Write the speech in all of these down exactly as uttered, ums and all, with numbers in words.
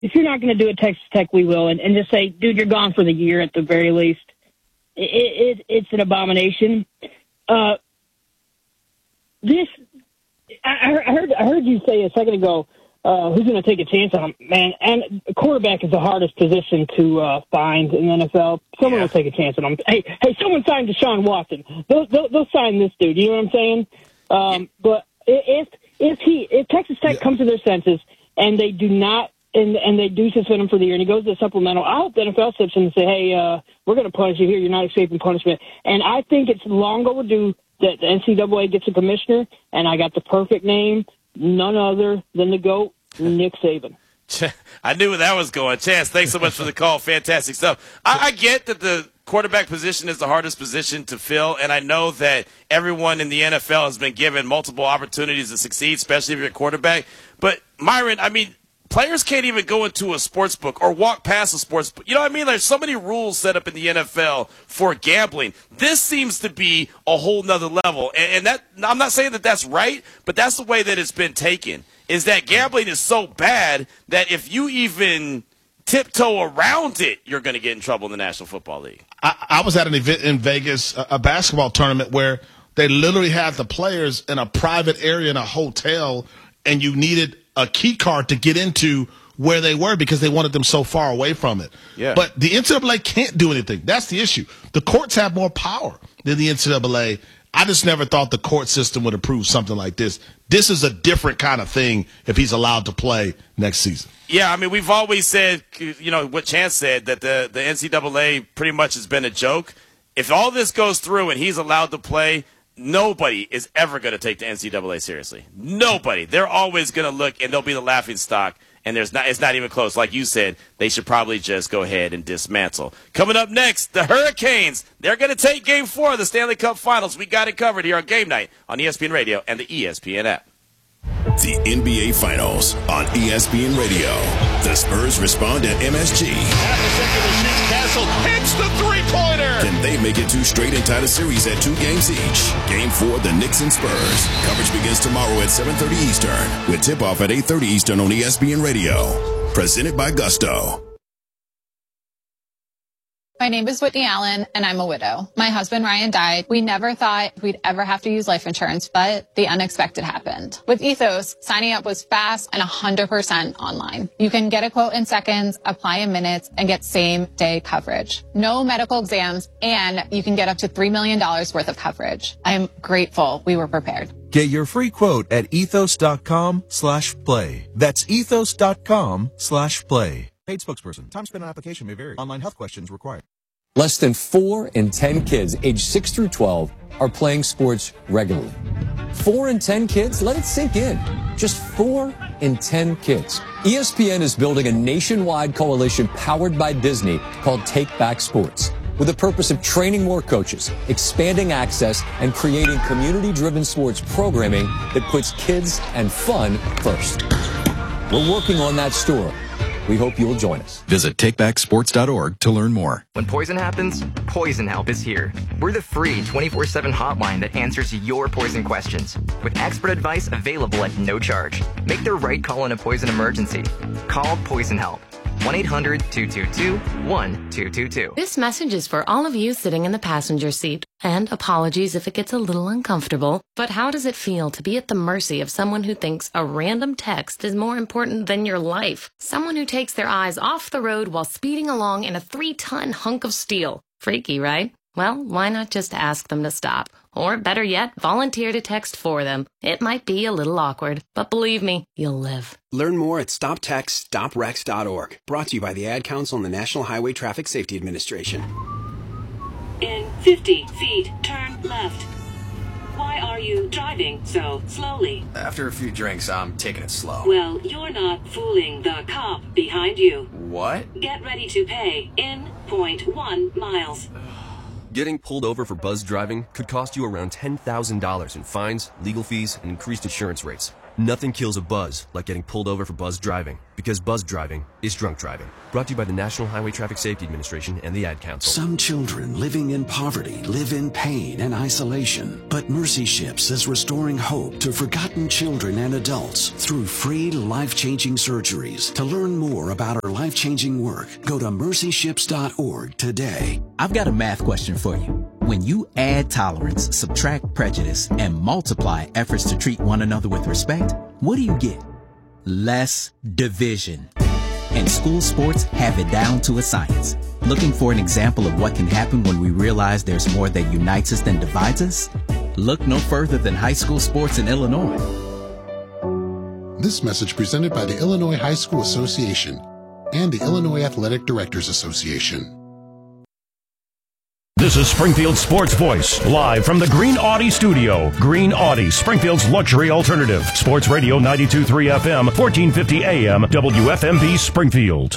if you're not going to do it Texas Tech, we will. And, and just say, dude, you're gone for the year at the very least. It, it, it's an abomination. Uh, this, I, I heard I heard you say a second ago, uh, who's going to take a chance on him? Man, and quarterback is the hardest position to uh, find in the N F L. Someone Yeah. will take a chance on him. Hey, hey, someone signed Deshaun Watson. They'll, they'll, they'll sign this dude. You know what I'm saying? Um, but if if he if Texas Tech Yeah. comes to their senses and they do not and and they do suspend him for the year and he goes to the supplemental, I hope the N F L steps in and say, hey, uh, we're going to punish you here. You're not escaping punishment. And I think it's long overdue that the N C double A gets a commissioner. And I got the perfect name, none other than the GOAT, Nick Saban. I knew where that was going. Chance, thanks so much for the call. Fantastic stuff. I, I get that the quarterback position is the hardest position to fill, and I know that everyone in the N F L has been given multiple opportunities to succeed, especially if you're a quarterback. But, Myron, I mean, players can't even go into a sports book or walk past a sports book. You know what I mean? There's so many rules set up in the N F L for gambling. This seems to be a whole nother level. And, and that I'm not saying that that's right, but that's the way that it's been taken, is that gambling is so bad that if you even tiptoe around it, you're going to get in trouble in the National Football League. I, I was at an event in Vegas, a, a basketball tournament, where they literally had the players in a private area in a hotel, and you needed a key card to get into where they were because they wanted them so far away from it. Yeah. But the N C double A can't do anything. That's the issue. The courts have more power than the N C double A. I just never thought the court system would approve something like this. This is a different kind of thing if he's allowed to play next season. Yeah, I mean, we've always said, you know, what Chance said, that the, the N C double A pretty much has been a joke. If all this goes through and he's allowed to play, nobody is ever going to take the N C double A seriously. Nobody. They're always going to look, and they'll be the laughing stock. And there's not, it's not even close. Like you said, they should probably just go ahead and dismantle. Coming up next, the Hurricanes. They're going to take Game four of the Stanley Cup Finals. We got it covered here on Game Night on E S P N Radio and the E S P N app. The N B A Finals on E S P N Radio. The Spurs respond to M S G. Half a second to shoot. Castle hits the three-pointer. Can they make it two straight and tie the series at two games each? Game four, the Knicks and Spurs. Coverage begins tomorrow at seven thirty Eastern, with tip-off at eight thirty Eastern on E S P N Radio. Presented by Gusto. My name is Whitney Allen, and I'm a widow. My husband, Ryan, died. We never thought we'd ever have to use life insurance, but the unexpected happened. With Ethos, signing up was fast and one hundred percent online. You can get a quote in seconds, apply in minutes, and get same-day coverage. No medical exams, and you can get up to three million dollars worth of coverage. I am grateful we were prepared. Get your free quote at ethos.com slash play. That's ethos.com slash play. Paid spokesperson. Time spent on application may vary. Online health questions required. Less than four in ten kids aged six through twelve are playing sports regularly. Four in ten kids? Let it sink in. Just four in ten kids. E S P N is building a nationwide coalition powered by Disney called Take Back Sports, with the purpose of training more coaches, expanding access, and creating community-driven sports programming that puts kids and fun first. We're working on that story. We hope you'll join us. Visit take back sports dot org to learn more. When poison happens, Poison Help is here. We're the free twenty-four seven hotline that answers your poison questions, with expert advice available at no charge. Make the right call in a poison emergency. Call Poison Help. one eight hundred two two two one two two two. This message is for all of you sitting in the passenger seat. And apologies if it gets a little uncomfortable. But how does it feel to be at the mercy of someone who thinks a random text is more important than your life? Someone who takes their eyes off the road while speeding along in a three-ton hunk of steel. Freaky, right? Well, why not just ask them to stop? Or better yet, volunteer to text for them. It might be a little awkward, but believe me, you'll live. Learn more at stop text stop wrecks dot org. Brought to you by the Ad Council and the National Highway Traffic Safety Administration. In fifty feet, turn left. Why are you driving so slowly? After a few drinks, I'm taking it slow. Well, you're not fooling the cop behind you. What? Get ready to pay in point one miles. Getting pulled over for buzz driving could cost you around ten thousand dollars in fines, legal fees, and increased insurance rates. Nothing kills a buzz like getting pulled over for buzz driving, because buzz driving is drunk driving. Brought to you by the National Highway Traffic Safety Administration and the Ad Council. Some children living in poverty live in pain and isolation. But Mercy Ships is restoring hope to forgotten children and adults through free life-changing surgeries. To learn more about our life-changing work, go to mercy ships dot org today. I've got a math question for you. When you add tolerance, subtract prejudice, and multiply efforts to treat one another with respect, what do you get? Less division. And school sports have it down to a science. Looking for an example of what can happen when we realize there's more that unites us than divides us? Look no further than high school sports in Illinois. This message presented by the Illinois High School Association and the Illinois Athletic Directors Association. This is Springfield Sports Voice, live from the Green Audi studio. Green Audi, Springfield's luxury alternative. Sports Radio ninety-two point three F M, fourteen fifty A M, W F M V Springfield.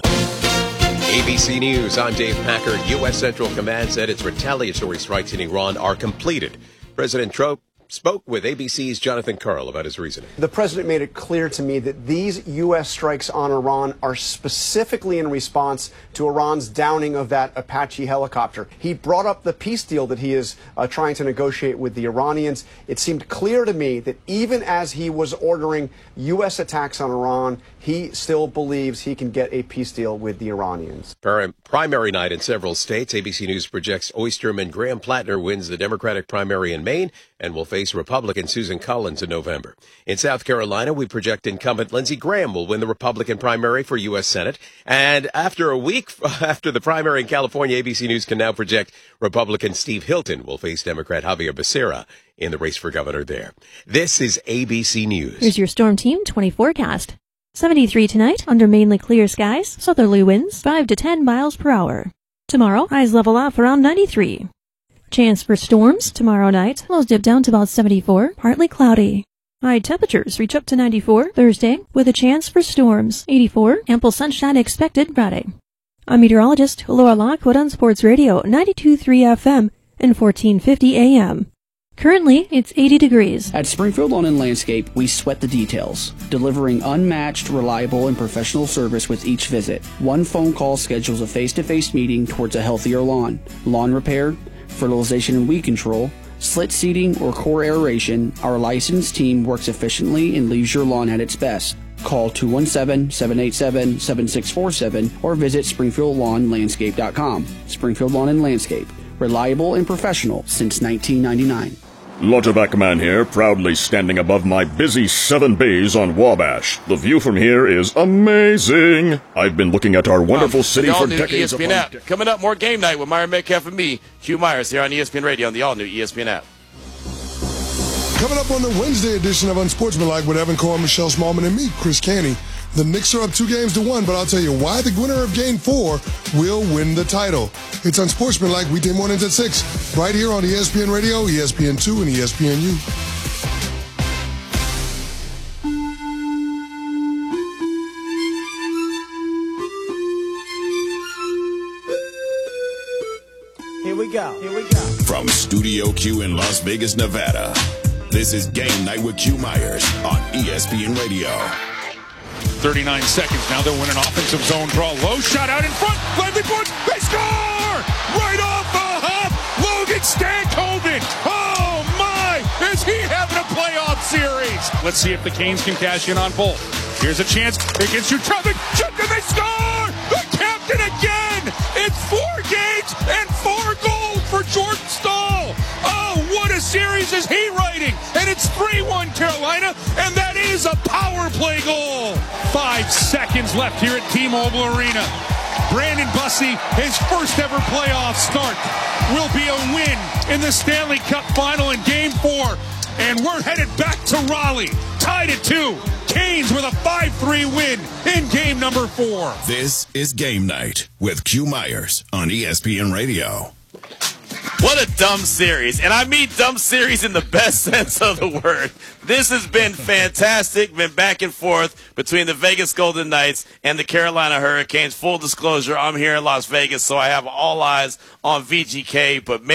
A B C News, I'm Dave Packard. U S Central Command said its retaliatory strikes in Iran are completed. President Trump spoke with A B C's Jonathan Karl about his reasoning. The president made it clear to me that these U S strikes on Iran are specifically in response to Iran's downing of that Apache helicopter. He brought up the peace deal that he is uh, trying to negotiate with the Iranians. It seemed clear to me that even as he was ordering U S attacks on Iran, he still believes he can get a peace deal with the Iranians. Primary night in several states. A B C News projects Oysterman Graham Plattner wins the Democratic primary in Maine and will face Republican Susan Collins in November. In South Carolina, we project incumbent Lindsey Graham will win the Republican primary for U S Senate. And after a week after the primary in California, A B C News can now project Republican Steve Hilton will face Democrat Javier Becerra in the race for governor there. This is A B C News. Here's your Storm Team twenty forecast. seventy-three tonight under mainly clear skies, southerly winds five to ten miles per hour. Tomorrow, highs level off around ninety-three. Chance for storms tomorrow night, lows dip down to about seventy-four, partly cloudy. High temperatures reach up to ninety-four Thursday with a chance for storms, eighty-four, ample sunshine expected Friday. I'm meteorologist Laura Lockwood on Sports Radio ninety-two point three F M and fourteen fifty A M. Currently, it's eighty degrees. At Springfield Lawn and Landscape, we sweat the details, delivering unmatched, reliable, and professional service with each visit. One phone call schedules a face-to-face meeting towards a healthier lawn. Lawn repair, fertilization and weed control, slit seeding, or core aeration, our licensed team works efficiently and leaves your lawn at its best. Call two one seven, seven eight seven, seven six four seven or visit springfield lawn landscape dot com. Springfield Lawn and Landscape, reliable and professional since nineteen ninety-nine. Lotterback Man here, proudly standing above my busy Southern Bays on Wabash. The view from here is amazing. I've been looking at our wonderful um, city for decades. E S P N app. decades. Coming up, more Game Night with Myron Metcalf and me, Hugh Myers, here on E S P N Radio on the all-new E S P N app. Coming up on the Wednesday edition of Unsportsmanlike with Evan Cohen, Michelle Smallman, and me, Chris Canty. The Knicks are up two games to one, but I'll tell you why the winner of Game Four will win the title. It's Unsportsmanlike weekday mornings at six, right here on E S P N Radio, E S P N two, and E S P N U. Here we go. Here we go. From Studio Q in Las Vegas, Nevada, this is Game Night with Q Myers on E S P N Radio. thirty-nine seconds now. They'll win an offensive zone draw. Low shot out in front. Lively Boards. They score! Right off the hop. Logan Stankoven. Oh, my. Is he having a playoff series? Let's see if the Canes can cash in on both. Here's a chance against Utrovic. And they score! The captain again! It's four games and four goals for Jordan Staal. Oh, what a series is he writing? And it's three one Carolina, and that is a power play goal. Five seconds left here at T-Mobile Arena. Brandon Bussey, his first ever playoff start, will be a win in the Stanley Cup final in Game four. And we're headed back to Raleigh, tied at two. Canes with a five three win in game number four. This is Game Night with Q Myers on E S P N Radio. What a dumb series. And I mean dumb series in the best sense of the word. This has been fantastic. Been back and forth between the Vegas Golden Knights and the Carolina Hurricanes. Full disclosure, I'm here in Las Vegas, so I have all eyes on V G K. But, man,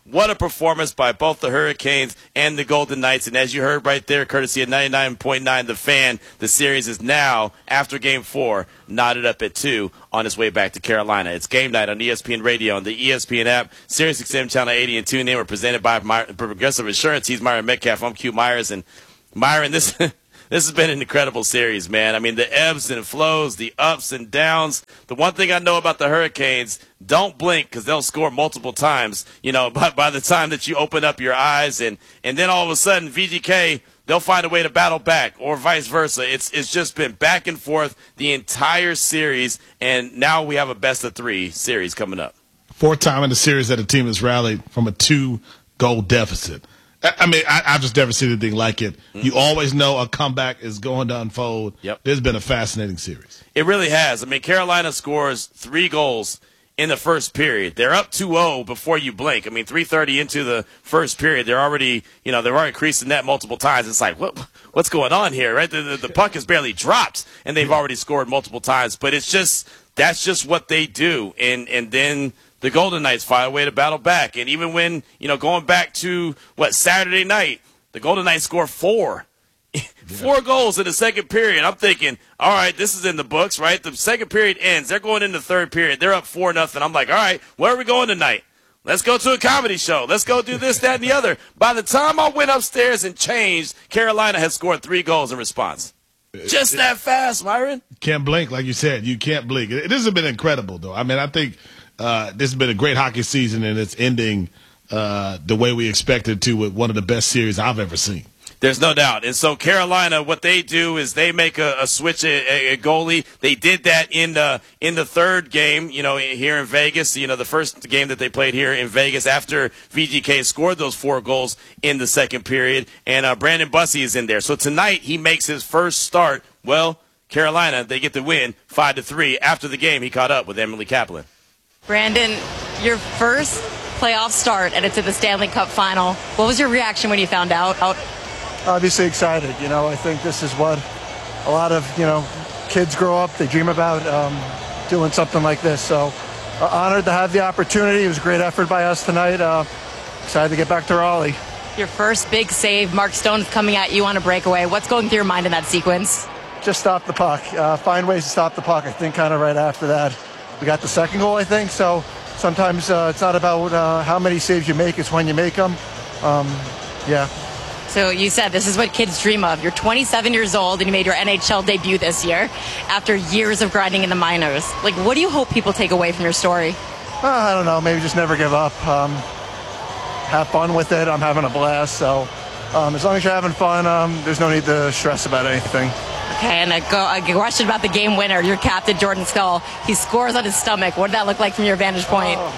what a performance by both the Hurricanes and the Golden Knights. And as you heard right there, courtesy of ninety-nine point nine The Fan, the series is now, after Game four, knotted up at two on its way back to Carolina. It's game night on E S P N Radio, on the E S P N app, Sirius X M Channel eighty, and tune in. We're presented by My- Progressive Insurance. He's Myron Metcalf. I'm Q Myers. And Myron, this... This has been an incredible series, man. I mean, the ebbs and flows, the ups and downs. The one thing I know about the Hurricanes, don't blink because they'll score multiple times, you know, by, by the time that you open up your eyes. And, and then all of a sudden, V G K, they'll find a way to battle back or vice versa. It's, it's just been back and forth the entire series, and now we have a best-of-three series coming up. Fourth time in the series that a team has rallied from a two-goal deficit. I mean, I, I've just never seen anything like it. Mm-hmm. You always know a comeback is going to unfold. Yep. It's been a fascinating series. It really has. I mean, Carolina scores three goals in the first period. They're up two oh before you blink. I mean, three thirty into the first period, they're already, you know, they're already creased the net multiple times. It's like, what, what's going on here, right? The, the, the puck has barely dropped, and they've already scored multiple times. But it's just, that's just what they do. And, and then the Golden Knights find a way to battle back. And even when, you know, going back to, what, Saturday night, the Golden Knights score four. Four goals in the second period. I'm thinking, all right, this is in the books, right? The second period ends. They're going into the third period. They're up four nothing. I'm like, all right, where are we going tonight? Let's go to a comedy show. Let's go do this, that, and the other. By the time I went upstairs and changed, Carolina had scored three goals in response. Just that fast, Myron. Can't blink, like you said. You can't blink. This has been incredible, though. I mean, I think uh, this has been a great hockey season, and it's ending uh, the way we expected to with one of the best series I've ever seen. There's no doubt. And so Carolina, what they do is they make a, a switch a, a goalie. They did that in the in the third game, you know, here in Vegas. You know, the first game that they played here in Vegas after V G K scored those four goals in the second period. And uh, Brandon Bussi is in there. So tonight he makes his first start. Well, Carolina, they get the win five to three. After the game, he caught up with Emily Kaplan. Brandon, your first playoff start, and it's at the Stanley Cup final. What was your reaction when you found out? out Obviously excited. You know, I think this is what a lot of, you know, kids grow up, they dream about, um, doing something like this. So uh, honored to have the opportunity. It was a great effort by us tonight. Uh, excited to get back to Raleigh. Your first big save, Mark Stone's coming at you on a breakaway. What's going through your mind in that sequence? Just stop the puck. Uh, find ways to stop the puck. I think kind of right after that, we got the second goal, I think. So sometimes uh, it's not about uh, how many saves you make, it's when you make them. Um, yeah. So you said this is what kids dream of. You're twenty-seven years old and you made your N H L debut this year after years of grinding in the minors. Like, what do you hope people take away from your story? Uh, I don't know. Maybe just never give up. Um, have fun with it. I'm having a blast. So um, as long as you're having fun, um, there's no need to stress about anything. Okay, and a, go, a question about the game winner, your captain, Jordan Skull. He scores on his stomach. What did that look like from your vantage point? Oh,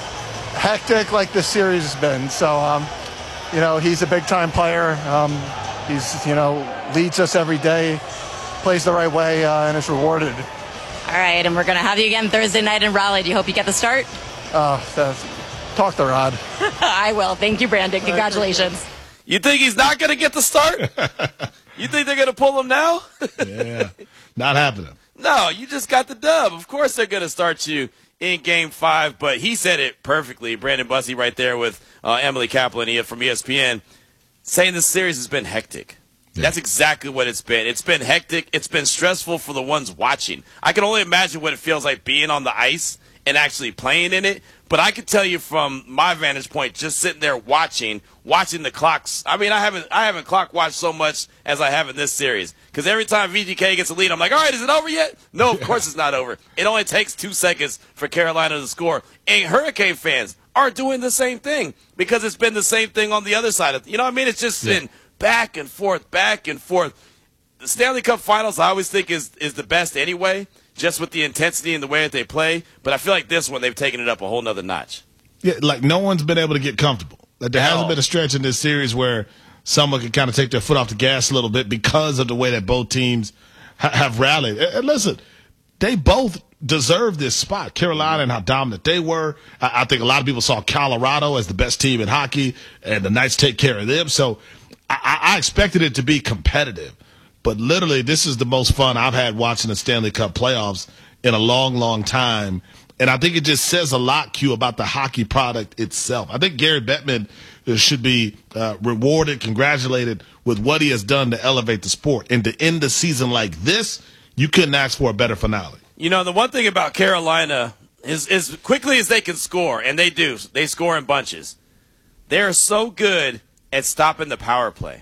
hectic like this series has been. So, um, you know, he's a big-time player. Um, he's, you know, leads us every day, plays the right way, uh, and is rewarded. All right, and we're going to have you again Thursday night in Raleigh. Do you hope you get the start? Uh, uh, talk to Rod. I will. Thank you, Brandon. Congratulations. You think he's not going to get the start? You think they're going to pull him now? Yeah, not happening. No, you just got the dub. Of course they're going to start you in game five, but he said it perfectly. Brandon Bussi right there with uh, Emily Kaplan from E S P N saying this series has been hectic. Yeah. That's exactly what it's been. It's been hectic. It's been stressful for the ones watching. I can only imagine what it feels like being on the ice and actually playing in it. But I can tell you from my vantage point, just sitting there watching, watching the clocks. I mean, I haven't I haven't clock watched so much as I have in this series. Because every time V G K gets a lead, I'm like, all right, is it over yet? No, of course it's not over. It only takes two seconds for Carolina to score. And Hurricane fans are doing the same thing because it's been the same thing on the other side of, you know what I mean? It's just yeah. been back and forth, back and forth. The Stanley Cup Finals, I always think is is the best anyway, just with the intensity and the way that they play. But I feel like this one, they've taken it up a whole nother notch. Yeah, like no one's been able to get comfortable. Like there hasn't been a stretch in this series where someone can kind of take their foot off the gas a little bit because of the way that both teams ha- have rallied. And listen, they both deserve this spot. Carolina and how dominant they were. I, I think a lot of people saw Colorado as the best team in hockey, and the Knights take care of them. So I, I expected it to be competitive. But literally, this is the most fun I've had watching the Stanley Cup playoffs in a long, long time. And I think it just says a lot, Q, about the hockey product itself. I think Gary Bettman should be uh, rewarded, congratulated with what he has done to elevate the sport. And to end the season like this, you couldn't ask for a better finale. You know, the one thing about Carolina is as quickly as they can score, and they do, they score in bunches, they're so good at stopping the power play.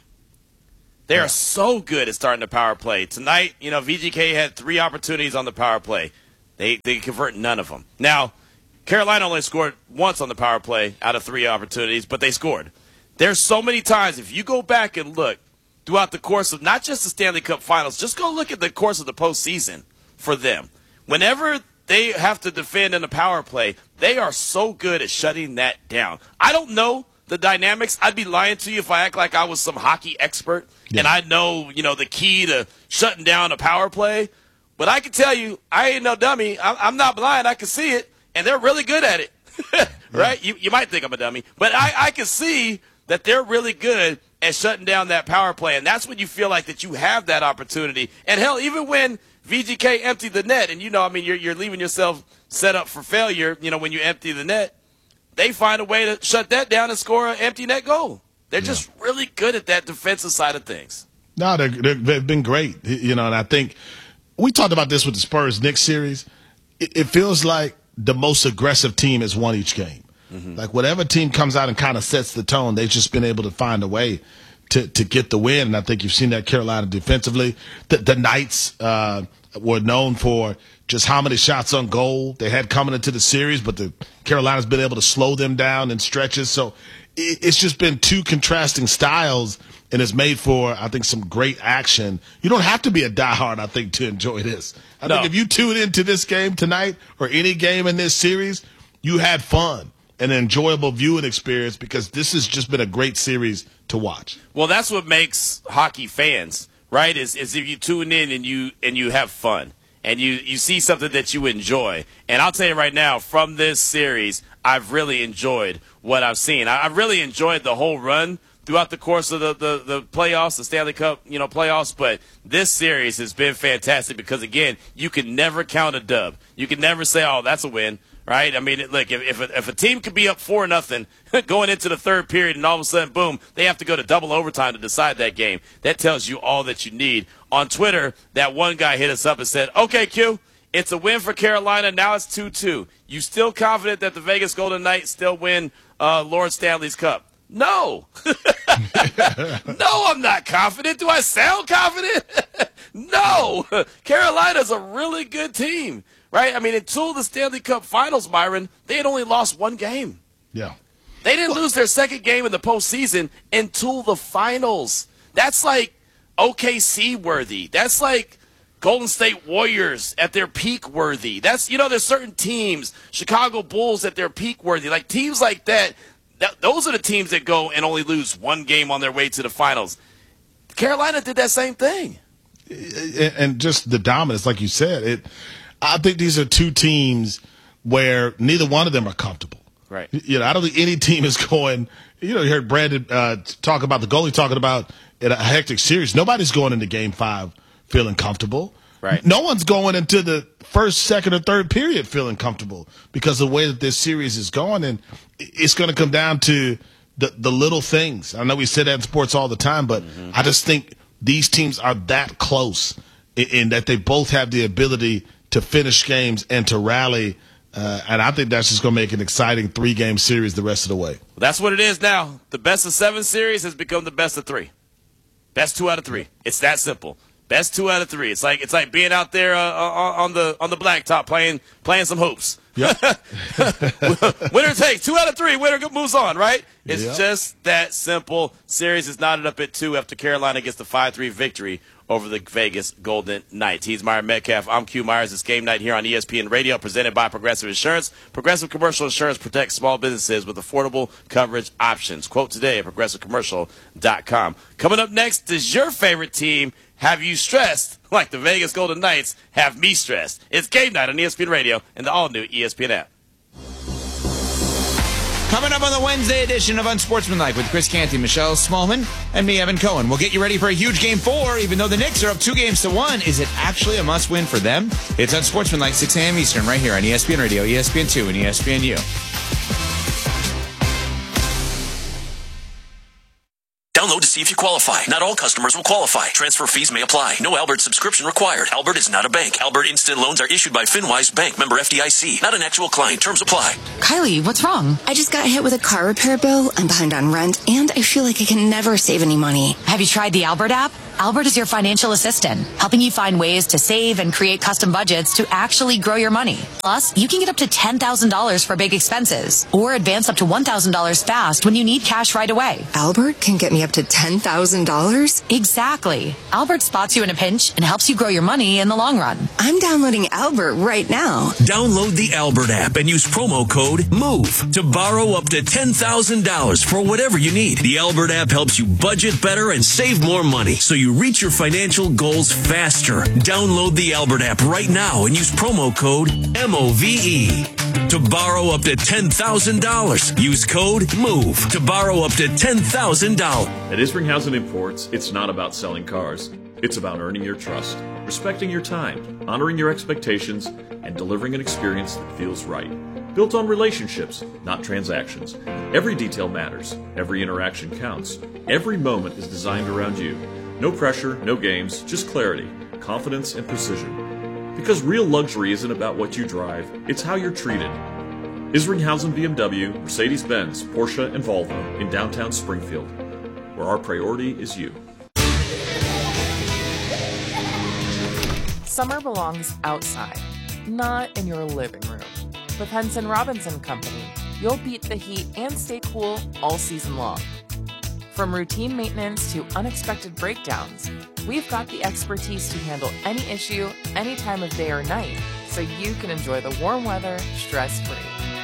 They are so good at starting the power play. Tonight, you know, V G K had three opportunities on the power play. They they convert none of them. Now, Carolina only scored once on the power play out of three opportunities, but they scored. There's so many times, if you go back and look throughout the course of not just the Stanley Cup Finals, just go look at the course of the postseason for them. Whenever they have to defend in the power play, they are so good at shutting that down. I don't know the dynamics. I'd be lying to you if I act like I was some hockey expert yeah. and I know, you know, the key to shutting down a power play. But I can tell you, I ain't no dummy. I'm not blind. I can see it, and they're really good at it, right? You you might think I'm a dummy, but I, I can see that they're really good at shutting down that power play, and that's when you feel like that you have that opportunity. And, hell, even when V G K emptied the net, and, you know, I mean, you're, you're leaving yourself set up for failure, you know, when you empty the net, they find a way to shut that down and score an empty net goal. They're yeah. just really good at that defensive side of things. No, they're, they're, they've been great, you know, and I think – we talked about this with the Spurs-Knicks series. It, it feels like the most aggressive team has won each game. Mm-hmm. Like whatever team comes out and kind of sets the tone, they've just been able to find a way to, to get the win. And I think you've seen that Carolina defensively. The, the Knights uh, were known for just how many shots on goal they had coming into the series, but the Carolina's been able to slow them down in stretches. So it, it's just been two contrasting styles. And it's made for, I think, some great action. You don't have to be a diehard, I think, to enjoy this. I no. think if you tune into this game tonight or any game in this series, you had fun and an enjoyable viewing experience because this has just been a great series to watch. Well, that's what makes hockey fans, right, is, is if you tune in and you and you have fun and you, you see something that you enjoy. And I'll tell you right now, from this series, I've really enjoyed what I've seen. I, I've really enjoyed the whole run throughout the course of the, the, the playoffs, the Stanley Cup, you know, playoffs. But this series has been fantastic because, again, you can never count a dub. You can never say, oh, that's a win, right? I mean, look, if, if, a, if a team could be up four nothing going into the third period and all of a sudden, boom, they have to go to double overtime to decide that game, that tells you all that you need. On Twitter, that one guy hit us up and said, okay, Q, it's a win for Carolina. Now it's two two. You still confident that the Vegas Golden Knights still win uh, Lord Stanley's Cup? No. No, I'm not confident. Do I sound confident? No. Carolina's a really good team, right? I mean, until the Stanley Cup Finals, Myron, they had only lost one game. Yeah. They didn't lose their second game in the postseason until the finals. That's like O K C worthy. That's like Golden State Warriors at their peak worthy. That's, you know, there's certain teams, Chicago Bulls at their peak worthy. Like teams like that, That, those are the teams that go and only lose one game on their way to the finals. Carolina did that same thing. And just the dominance, like you said, it. I think these are two teams where neither one of them are comfortable. Right. You know, I don't think any team is going. You know, you heard Brandon uh, talk about the goalie talking about in a hectic series. Nobody's going into Game Five feeling comfortable. Right. No one's going into the first, second, or third period feeling comfortable because of the way that this series is going, and it's going to come down to the the little things. I know we say that in sports all the time, but mm-hmm. I just think these teams are that close in, in that they both have the ability to finish games and to rally, uh, and I think that's just going to make an exciting three-game series the rest of the way. Well, that's what it is now. The best of seven series has become the best of three. Best two out of three. It's that simple. Best two out of three. It's like it's like being out there uh, on the on the blacktop playing playing some hoops. Yep. Winner takes two out of three. Winner moves on. Right? It's yep. just that simple. Series is knotted up at two after Carolina gets the five three victory over the Vegas Golden Knights. He's Myron Metcalf. I'm Q Myers. It's game night here on E S P N Radio, presented by Progressive Insurance. Progressive Commercial Insurance protects small businesses with affordable coverage options. Quote today at progressive commercial dot com. Coming up next, does your favorite team have you stressed like the Vegas Golden Knights have me stressed? It's game night on E S P N Radio and the all-new E S P N app. Coming up on the Wednesday edition of Unsportsmanlike with Chris Canty, Michelle Smallman, and me, Evan Cohen. We'll get you ready for a huge game four. Even though the Knicks are up two games to one, is it actually a must-win for them? It's Unsportsmanlike, six a.m. Eastern, right here on E S P N Radio, E S P N two, and E S P N U. Download to see if you qualify. Not all customers will qualify. Transfer fees may apply. No Albert subscription required. Albert is not a bank. Albert Instant Loans are issued by FinWise Bank, member F D I C. Not an actual client. Terms apply. Kylie, what's wrong? I just got hit with a car repair bill. I'm behind on rent, and I feel like I can never save any money. Have you tried the Albert app? Albert is your financial assistant, helping you find ways to save and create custom budgets to actually grow your money. Plus, you can get up to ten thousand dollars for big expenses, or advance up to one thousand dollars fast when you need cash right away. Albert can get me up to ten thousand dollars? Exactly. Albert spots you in a pinch and helps you grow your money in the long run. I'm downloading Albert right now. Download the Albert app and use promo code MOVE to borrow up to ten thousand dollars for whatever you need. The Albert app helps you budget better and save more money, so you reach your financial goals faster. Download the Albert app right now and use promo code M O V E to borrow up to ten thousand dollars. Use code MOVE to borrow up to ten thousand dollars. At Isringhausen Imports, it's not about selling cars. It's about earning your trust, respecting your time, honoring your expectations, and delivering an experience that feels right. Built on relationships, not transactions. Every detail matters. Every interaction counts. Every moment is designed around you. No pressure, no games, just clarity, confidence, and precision. Because real luxury isn't about what you drive, it's how you're treated. Isringhausen B M W, Mercedes-Benz, Porsche, and Volvo in downtown Springfield, where our priority is you. Summer belongs outside, not in your living room. With Henson Robinson Company, you'll beat the heat and stay cool all season long. From routine maintenance to unexpected breakdowns, we've got the expertise to handle any issue, any time of day or night, so you can enjoy the warm weather stress-free.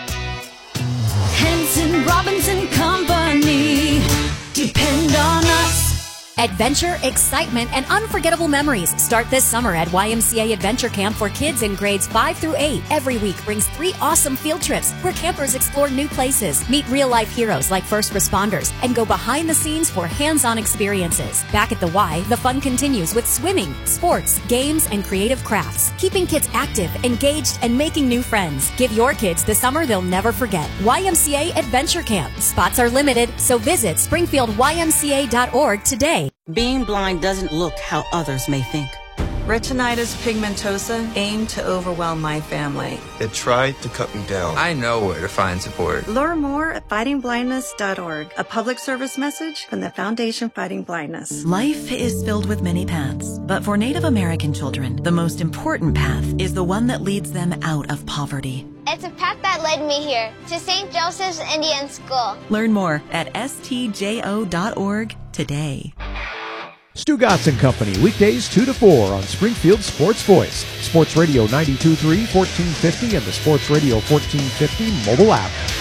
Henson Robinson Company. Depend on us. Adventure, excitement, and unforgettable memories start this summer at Y M C A Adventure Camp for kids in grades five through eight. Every week brings three awesome field trips where campers explore new places, meet real-life heroes like first responders, and go behind the scenes for hands-on experiences. Back at the Y, the fun continues with swimming, sports, games, and creative crafts, keeping kids active, engaged, and making new friends. Give your kids the summer they'll never forget. Y M C A Adventure Camp. Spots are limited, so visit springfield y m c a dot org today. Being blind doesn't look how others may think. Retinitis pigmentosa aimed to overwhelm my family. It tried to cut me down. I know where to find support. Learn more at fighting blindness dot org, a public service message from the Foundation Fighting Blindness. Life is filled with many paths, but for Native American children, the most important path is the one that leads them out of poverty. It's a path that led me here, to Saint Joseph's Indian School. Learn more at s t j o dot org today. Stu Gatz and Company, weekdays two to four on Springfield Sports Voice, Sports Radio ninety-two point three, fourteen fifty, and the Sports Radio fourteen fifty mobile app.